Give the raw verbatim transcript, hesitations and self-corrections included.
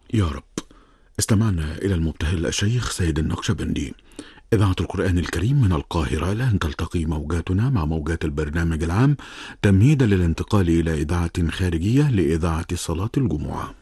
يا رب. استمعنا إلى المبتهل الشيخ سيد النقشبندي. إذاعة القرآن الكريم من القاهرة، الآن تلتقي موجاتنا مع موجات البرنامج العام تمهيدا للانتقال إلى إذاعة خارجية لإذاعة صلاة الجمعة.